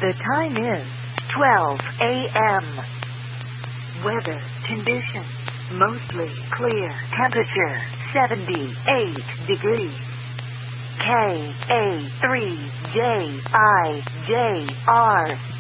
The time is 12 a.m. Weather conditions, mostly clear. Temperature, 78 degrees. KA3JIJR